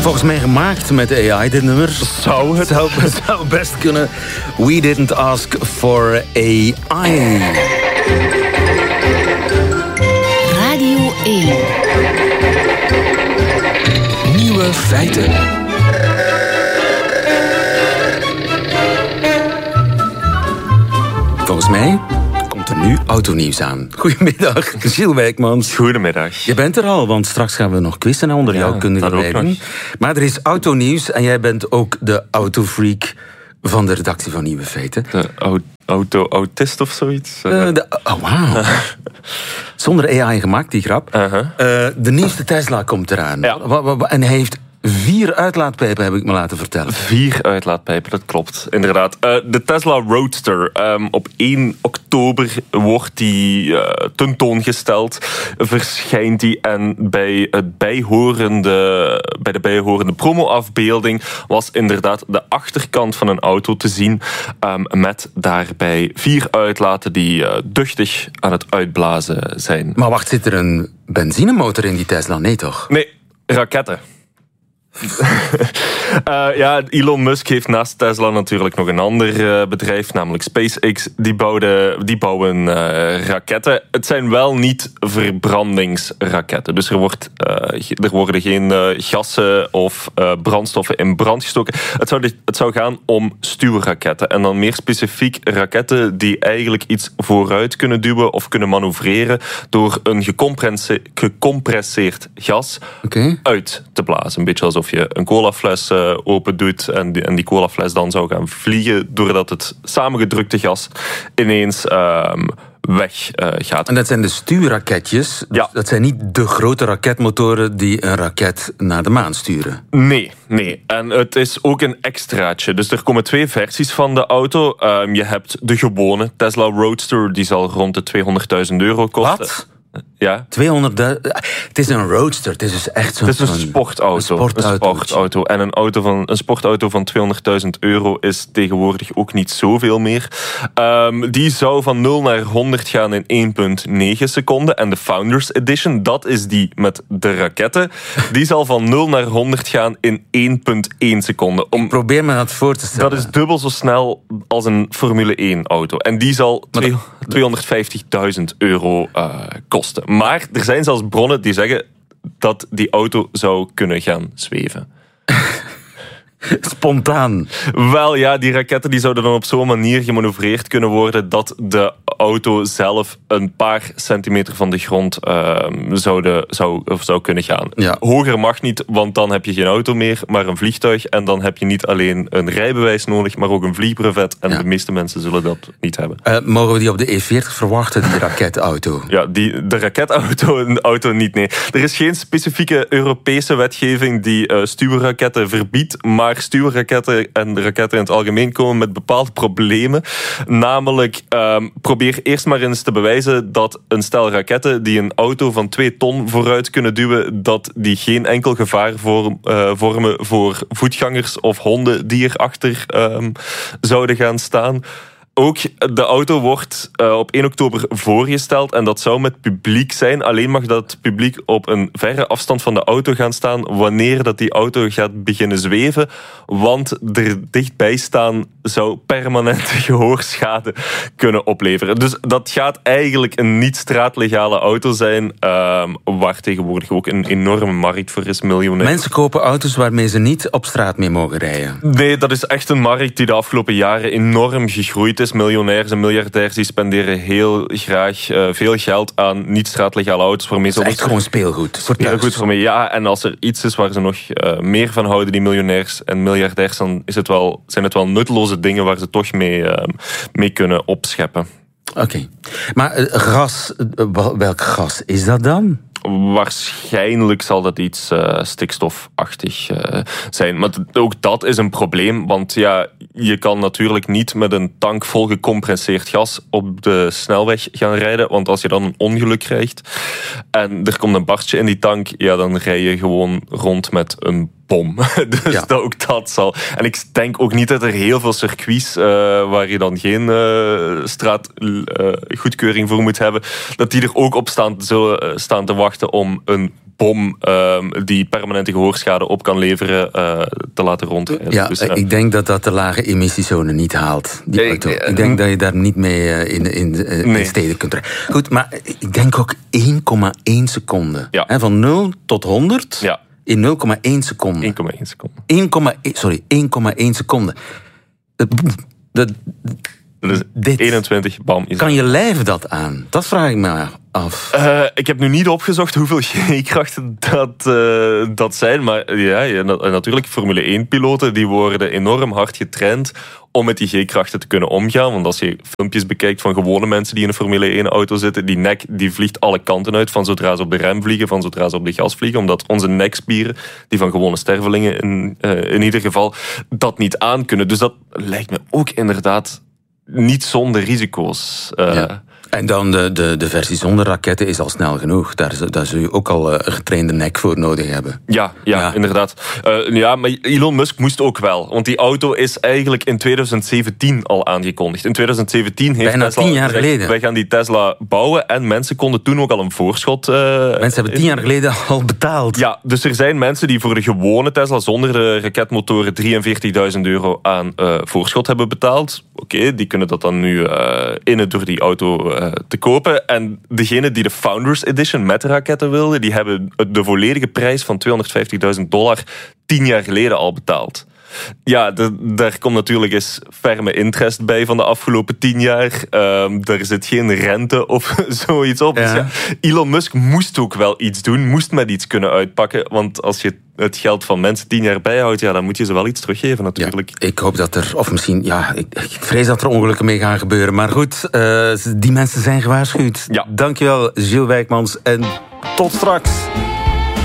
volgens mij gemaakt met AI, dit nummer. Zou het? Zou best kunnen. We didn't ask for AI. Radio 1. Nieuwe feiten. Volgens mij komt er nu autonieuws aan. Goedemiddag, Gilles Wijkmans. Goedemiddag. Je bent er al, want straks gaan we nog quizzen onder jouw kundige leiding. Maar er is autonieuws en jij bent ook de autofreak van de redactie van Nieuwe Feiten. De auto-autist of zoiets? Wauw. Zonder AI gemaakt, die grap. De nieuwste Tesla komt eraan. Ja. En hij heeft 4 uitlaatpijpen, heb ik me laten vertellen. 4 uitlaatpijpen, dat klopt. Inderdaad. De Tesla Roadster. Op 1 oktober wordt die tentoongesteld. Verschijnt die. En bij de bijhorende promo-afbeelding was inderdaad de achterkant van een auto te zien. Met daarbij 4 uitlaten die duchtig aan het uitblazen zijn. Maar wacht, zit er een benzinemotor in die Tesla? Nee, toch? Nee, raketten. Elon Musk heeft naast Tesla natuurlijk nog een ander bedrijf, namelijk SpaceX. Die bouwen raketten. Het zijn wel niet verbrandingsraketten. Dus er worden geen gassen of brandstoffen in brand gestoken. Het zou gaan om stuurraketten. En dan meer specifiek raketten die eigenlijk iets vooruit kunnen duwen of kunnen manoeuvreren door een gecompresseerd gas uit te blazen. Een beetje alsof je een colafles open doet en die colafles dan zou gaan vliegen doordat het samengedrukte gas ineens weg gaat. En dat zijn de stuurraketjes. Dus ja. Dat zijn niet de grote raketmotoren die een raket naar de maan sturen. Nee. En het is ook een extraatje. Dus er komen 2 versies van de auto. Je hebt de gewone Tesla Roadster, die zal rond de €200.000 kosten. Wat? Ja. 200.000. Het is een Roadster. Het is dus echt zo'n... Het is een sportauto. En een sportauto van €200.000 is tegenwoordig ook niet zoveel meer. Die zou van 0 naar 100 gaan in 1,9 seconden. En de Founders Edition, dat is die met de raketten, die zal van 0 naar 100 gaan in 1,1 seconden. Probeer me dat voor te stellen. Dat is dubbel zo snel als een Formule 1 auto. En die zal €250.000 kosten. Maar er zijn zelfs bronnen die zeggen dat die auto zou kunnen gaan zweven. Spontaan. Wel ja, die raketten die zouden dan op zo'n manier gemanoeuvreerd kunnen worden dat de auto zelf een paar centimeter van de grond zou kunnen gaan. Ja. Hoger mag niet, want dan heb je geen auto meer, maar een vliegtuig. En dan heb je niet alleen een rijbewijs nodig, maar ook een vliegbrevet. En de meeste mensen zullen dat niet hebben. Mogen we die op de E40 verwachten, die raketauto? Ja, de raketauto niet, nee. Er is geen specifieke Europese wetgeving die stuurraketten verbiedt, maar stuurraketten en de raketten in het algemeen komen met bepaalde problemen. Namelijk, probeer eerst maar eens te bewijzen dat een stel raketten die een auto van 2 ton vooruit kunnen duwen, dat die geen enkel gevaar vormen voor voetgangers of honden die erachter zouden gaan staan. Ook de auto wordt op 1 oktober voorgesteld en dat zou met publiek zijn. Alleen mag dat publiek op een verre afstand van de auto gaan staan wanneer dat die auto gaat beginnen zweven. Want er dichtbij staan zou permanente gehoorschade kunnen opleveren. Dus dat gaat eigenlijk een niet straatlegale auto zijn, waar tegenwoordig ook een enorme markt voor is, miljonair. Mensen kopen auto's waarmee ze niet op straat mee mogen rijden. Nee, dat is echt een markt die de afgelopen jaren enorm gegroeid is. Miljonairs en miljardairs die spenderen heel graag veel geld aan niet-straatlegale auto's. Dat is echt gewoon speelgoed. Speelgoed voor mij, ja. En als er iets is waar ze nog meer van houden, die miljonairs en miljardairs, dan zijn het wel nutteloze dingen waar ze toch mee kunnen opscheppen. Oké. Maar gas, welk gas is dat dan? Waarschijnlijk zal dat iets stikstofachtig zijn. Maar ook dat is een probleem, want ja, je kan natuurlijk niet met een tank vol gecompresseerd gas op de snelweg gaan rijden, want als je dan een ongeluk krijgt en er komt een barstje in die tank, ja, dan rij je gewoon rond met een bom. Dus ja. Ook dat zal. En ik denk ook niet dat er heel veel circuits waar je dan geen straatgoedkeuring voor moet hebben, dat die er ook op staan te wachten wachten om een bom die permanente gehoorschade op kan leveren te laten rondrijden. Ja, dus, ik denk dat de lage emissiezone niet haalt, die auto. Ik denk dat je daar niet mee in steden kunt rijden. Goed, maar ik denk ook 1,1 seconde. Ja. Van 0 tot 100 in 0,1 seconde. 1,1 seconde. 1,1 seconde. Dit 21 bam. Kan je lijf dat aan? Dat vraag ik me af. Ik heb nu niet opgezocht hoeveel G-krachten dat zijn. Maar ja, natuurlijk, Formule 1-piloten die worden enorm hard getraind om met die G-krachten te kunnen omgaan. Want als je filmpjes bekijkt van gewone mensen die in een Formule 1-auto zitten, die nek die vliegt alle kanten uit, van zodra ze op de rem vliegen, van zodra ze op de gas vliegen, omdat onze nekspieren, die van gewone stervelingen in ieder geval, dat niet aankunnen. Dus dat lijkt me ook inderdaad niet zonder risico's. Ja. En dan de versie zonder raketten is al snel genoeg. Daar zul je ook al een getrainde nek voor nodig hebben. Ja. Inderdaad. Maar Elon Musk moest ook wel. Want die auto is eigenlijk in 2017 al aangekondigd. In 2017 heeft bijna Tesla 10 jaar geleden. Wij gaan die Tesla bouwen. En mensen konden toen ook al een voorschot... mensen hebben 10 jaar geleden al betaald. Ja, dus er zijn mensen die voor de gewone Tesla zonder de raketmotoren €43.000 aan voorschot hebben betaald. Oké, die kunnen dat dan nu innen door die auto te kopen. En degene die de Founders Edition met raketten wilden, die hebben de volledige prijs van $250.000 10 jaar geleden al betaald. Ja, daar komt natuurlijk eens ferme interest bij van de afgelopen 10 jaar. Daar zit geen rente of zoiets op. Ja. Dus Elon Musk moest ook wel iets doen, moest met iets kunnen uitpakken. Want als je het geld van mensen 10 jaar bijhoudt, dan moet je ze wel iets teruggeven natuurlijk. Ja, ik hoop dat er, of misschien, ik vrees dat er ongelukken mee gaan gebeuren. Maar goed, die mensen zijn gewaarschuwd. Ja. Dankjewel, Gilles Wijkmans. En tot straks.